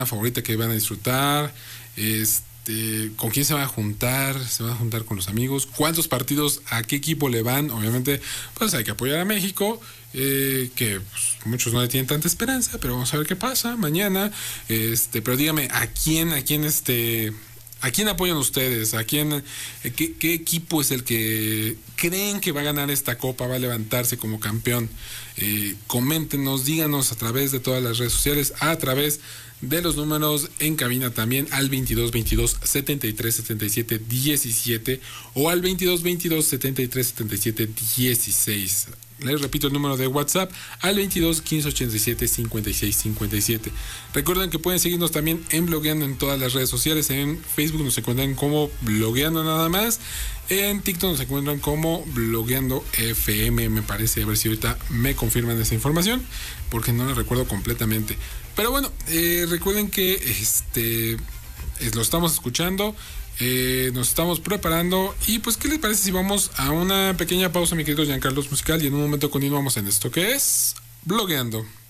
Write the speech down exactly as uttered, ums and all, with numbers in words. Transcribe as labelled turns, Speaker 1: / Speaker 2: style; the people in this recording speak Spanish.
Speaker 1: favorita que van a disfrutar, este, con quién se van a juntar, se van a juntar con los amigos, cuántos partidos, a qué equipo le van. Obviamente, pues hay que apoyar a México, eh, que pues, muchos no le tienen tanta esperanza, pero vamos a ver qué pasa mañana. Este, pero dígame, ¿a quién, a quién este... ¿A quién apoyan ustedes? ¿A quién, qué, qué equipo es el que creen que va a ganar esta copa, va a levantarse como campeón? Eh, coméntenos, díganos a través de todas las redes sociales, a través de los números en cabina también, al veintidós veintidós setenta y tres setenta y siete diecisiete o al veintidós veintidós setenta y tres setenta y siete dieciséis. Les repito el número de WhatsApp al veintidós quince ochenta y siete cincuenta y seis cincuenta y siete. Recuerden que pueden seguirnos también en Blogueando en todas las redes sociales. En Facebook nos encuentran como Blogueando nada más. En TikTok nos encuentran como Blogueando F M, me parece. A ver si ahorita me confirman esa información, porque no la recuerdo completamente. Pero bueno, eh, recuerden que este es, lo estamos escuchando. Eh, nos estamos preparando y pues ¿qué les parece si vamos a una pequeña pausa, mi querido Giancarlos Musical, y en un momento continuamos en esto que es Blogueando?